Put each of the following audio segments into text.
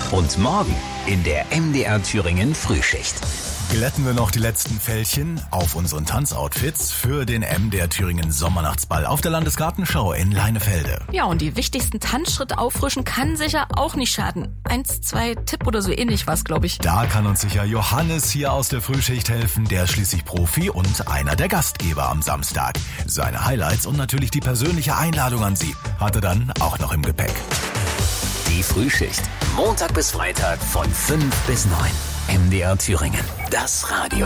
Und morgen in der MDR Thüringen Frühschicht. Glätten wir noch die letzten Fältchen auf unseren Tanzoutfits für den MDR Thüringen Sommernachtsball auf der Landesgartenschau in Leinefelde. Ja, und die wichtigsten Tanzschritte auffrischen kann sicher auch nicht schaden. 1, 2 Tipp oder so ähnlich was, glaube ich. Da kann uns sicher Johannes hier aus der Frühschicht helfen. Der ist schließlich Profi und einer der Gastgeber am Samstag. Seine Highlights und natürlich die persönliche Einladung an Sie hat er dann auch noch im Gepäck. Die Frühschicht. Montag bis Freitag von 5 bis 9. MDR Thüringen. Das Radio.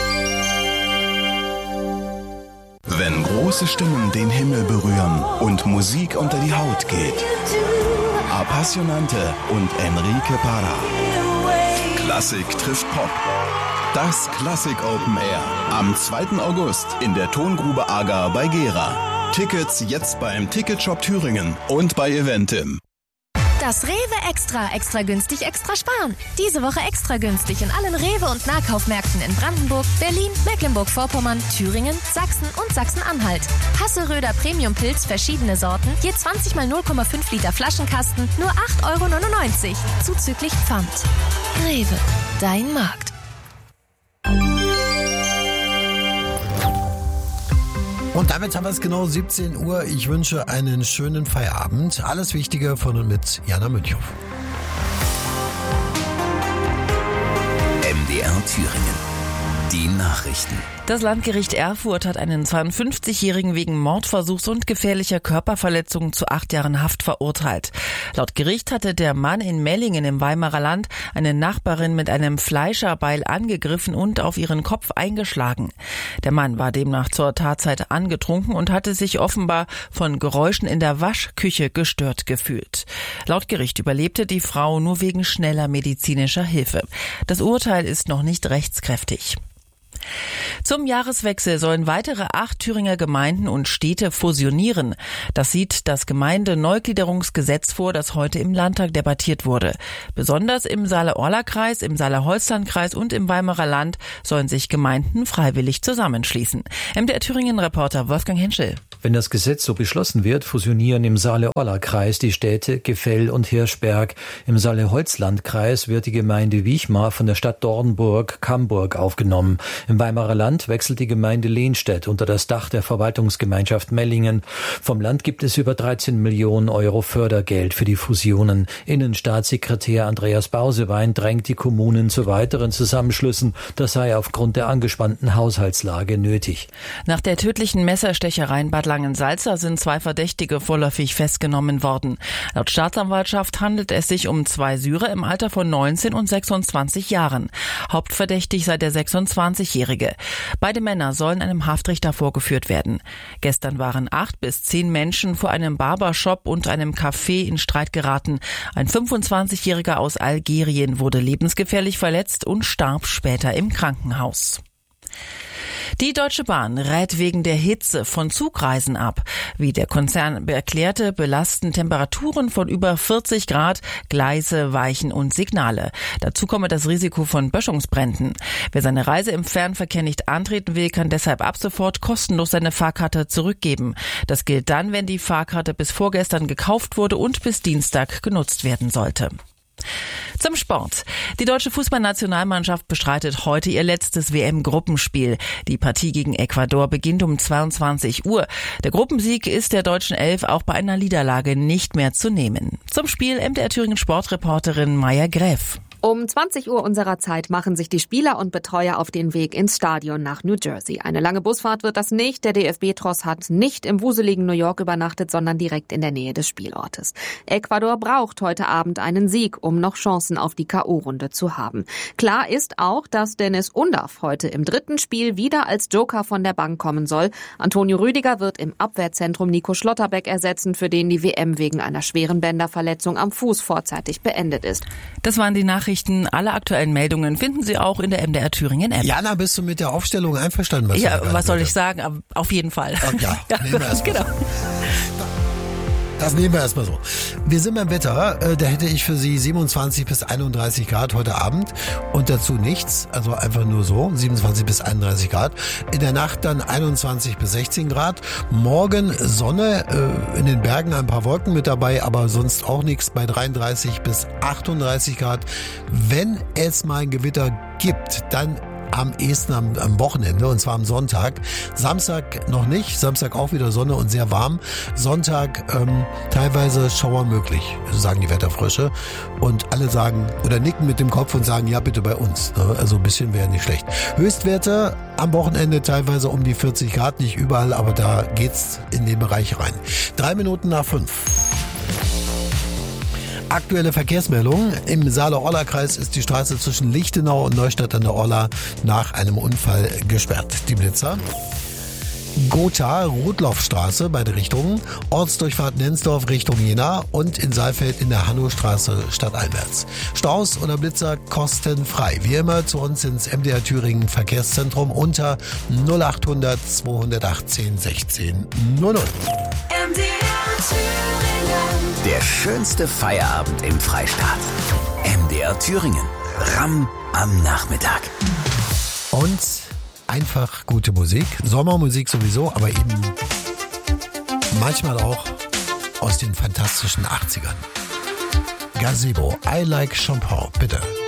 Wenn große Stimmen den Himmel berühren und Musik unter die Haut geht. Appassionante und Enrique Parra. Klassik trifft Pop. Das Klassik Open Air. Am 2. August in der Tongrube Agar bei Gera. Tickets jetzt beim Ticketshop Thüringen und bei Eventim. Das Rewe Extra günstig, extra sparen. Diese Woche extra günstig in allen Rewe- und Nahkaufmärkten in Brandenburg, Berlin, Mecklenburg-Vorpommern, Thüringen, Sachsen und Sachsen-Anhalt. Hasseröder Premium-Pilz, verschiedene Sorten, je 20 mal 0,5 Liter Flaschenkasten, nur 8,99 €, zuzüglich Pfand. Rewe, dein Markt. Und damit haben wir es genau 17 Uhr. Ich wünsche einen schönen Feierabend. Alles Wichtige von und mit Jana Münchhoff. MDR Thüringen. Die Nachrichten. Das Landgericht Erfurt hat einen 52-Jährigen wegen Mordversuchs und gefährlicher Körperverletzung zu 8 Jahren Haft verurteilt. Laut Gericht hatte der Mann in Mellingen im Weimarer Land eine Nachbarin mit einem Fleischerbeil angegriffen und auf ihren Kopf eingeschlagen. Der Mann war demnach zur Tatzeit angetrunken und hatte sich offenbar von Geräuschen in der Waschküche gestört gefühlt. Laut Gericht überlebte die Frau nur wegen schneller medizinischer Hilfe. Das Urteil ist noch nicht rechtskräftig. Zum Jahreswechsel sollen weitere 8 Thüringer Gemeinden und Städte fusionieren. Das sieht das Gemeindeneugliederungsgesetz vor, das heute im Landtag debattiert wurde. Besonders im Saale-Orla-Kreis, im Saale-Holstein-Kreis und im Weimarer Land sollen sich Gemeinden freiwillig zusammenschließen. MDR Thüringen-Reporter Wolfgang Henschel. Wenn das Gesetz so beschlossen wird, fusionieren im Saale-Orla-Kreis die Städte Gefell und Hirschberg. Im Saale-Holzland-Kreis wird die Gemeinde Wichmar von der Stadt Dornburg-Camburg aufgenommen. Im Weimarer Land wechselt die Gemeinde Lehnstedt unter das Dach der Verwaltungsgemeinschaft Mellingen. Vom Land gibt es über 13 Millionen € Fördergeld für die Fusionen. Innenstaatssekretär Andreas Bausewein drängt die Kommunen zu weiteren Zusammenschlüssen. Das sei aufgrund der angespannten Haushaltslage nötig. Nach der tödlichen Messerstecherei in Bad Langensalza sind 2 Verdächtige vorläufig festgenommen worden. Laut Staatsanwaltschaft handelt es sich um 2 Syrer im Alter von 19 und 26 Jahren. Hauptverdächtig sei der 26-Jährige. Beide Männer sollen einem Haftrichter vorgeführt werden. Gestern waren 8 bis 10 Menschen vor einem Barbershop und einem Café in Streit geraten. Ein 25-Jähriger aus Algerien wurde lebensgefährlich verletzt und starb später im Krankenhaus. Die Deutsche Bahn rät wegen der Hitze von Zugreisen ab. Wie der Konzern erklärte, belasten Temperaturen von über 40 Grad Gleise, Weichen und Signale. Dazu komme das Risiko von Böschungsbränden. Wer seine Reise im Fernverkehr nicht antreten will, kann deshalb ab sofort kostenlos seine Fahrkarte zurückgeben. Das gilt dann, wenn die Fahrkarte bis vorgestern gekauft wurde und bis Dienstag genutzt werden sollte. Zum Sport. Die deutsche Fußballnationalmannschaft bestreitet heute ihr letztes WM-Gruppenspiel. Die Partie gegen Ecuador beginnt um 22 Uhr. Der Gruppensieg ist der deutschen Elf auch bei einer Niederlage nicht mehr zu nehmen. Zum Spiel MDR Thüringen Sportreporterin Maja Gräf. Um 20 Uhr unserer Zeit machen sich die Spieler und Betreuer auf den Weg ins Stadion nach New Jersey. Eine lange Busfahrt wird das nicht. Der DFB-Tross hat nicht im wuseligen New York übernachtet, sondern direkt in der Nähe des Spielortes. Ecuador braucht heute Abend einen Sieg, um noch Chancen auf die K.O.-Runde zu haben. Klar ist auch, dass Dennis Undaff heute im 3. Spiel wieder als Joker von der Bank kommen soll. Antonio Rüdiger wird im Abwehrzentrum Nico Schlotterbeck ersetzen, für den die WM wegen einer schweren Bänderverletzung am Fuß vorzeitig beendet ist. Das waren die Nachrichten. Alle aktuellen Meldungen finden Sie auch in der MDR Thüringen App. Jana, bist du mit der Aufstellung einverstanden? Ja, was soll ich sagen? Auf jeden Fall. Ja, nehmen wir erst mal. Genau. Das nehmen wir erstmal so. Wir sind beim Wetter. Da hätte ich für Sie 27 bis 31 Grad heute Abend und dazu nichts. Also einfach nur so, 27 bis 31 Grad. In der Nacht dann 21 bis 16 Grad. Morgen Sonne, in den Bergen ein paar Wolken mit dabei, aber sonst auch nichts bei 33 bis 38 Grad. Wenn es mal ein Gewitter gibt, dann am ehesten am Wochenende, und zwar am Sonntag. Samstag noch nicht, Samstag auch wieder Sonne und sehr warm. Sonntag teilweise Schauer möglich, sagen die Wetterfrösche. Und alle sagen oder nicken mit dem Kopf und sagen, ja bitte bei uns. Also ein bisschen wäre nicht schlecht. Höchstwerte am Wochenende teilweise um die 40 Grad, nicht überall, aber da geht's in den Bereich rein. 3 Minuten nach 5. Aktuelle Verkehrsmeldung. Im Saale-Orla-Kreis ist die Straße zwischen Lichtenau und Neustadt an der Orla nach einem Unfall gesperrt. Die Blitzer. Gotha, Rotlaufstraße, beide Richtungen. Ortsdurchfahrt Nensdorf Richtung Jena und in Saalfeld in der Hannowstraße stadteinwärts. Staus oder Blitzer kostenfrei. Wie immer zu uns ins MDR Thüringen Verkehrszentrum unter 0800 218 16 00. Der schönste Feierabend im Freistaat. MDR Thüringen. Ramm am Nachmittag. Und einfach gute Musik. Sommermusik sowieso, aber eben manchmal auch aus den fantastischen 80ern. Gazebo, I Like Champagne, bitte.